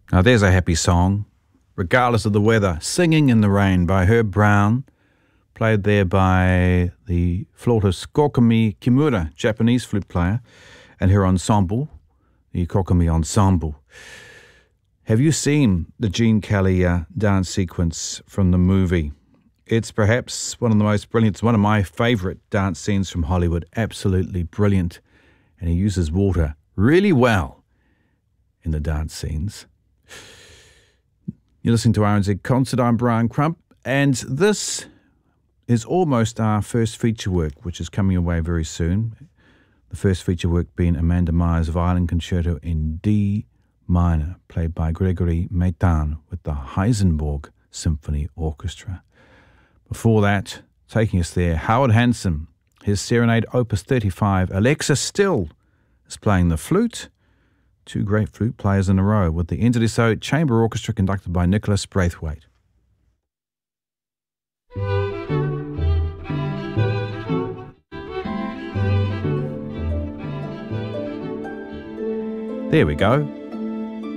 Now there's a happy song, regardless of the weather. Singing in the Rain by Herb Brown, played there by the flautist Kokomi Kimura, Japanese flute player, and her ensemble, the Kokomi Ensemble. Have you seen the Gene Kelly dance sequence from the movie? It's perhaps one of the most brilliant, it's one of my favourite dance scenes from Hollywood. Absolutely brilliant. And he uses water really well in the dance scenes. You're listening to RNZ Concert. I'm Brian Crump, and this is almost our first feature work, which is coming away very soon. The first feature work being Amanda Meyer's Violin Concerto in D minor, played by Gregory Maitan with the Heisenberg Symphony Orchestra. Before that, taking us there, Howard Hanson, his Serenade Opus 35. Alexa Still is playing the flute. Two great flute players in a row with the Interdiso Chamber Orchestra conducted by Nicholas Braithwaite. There we go.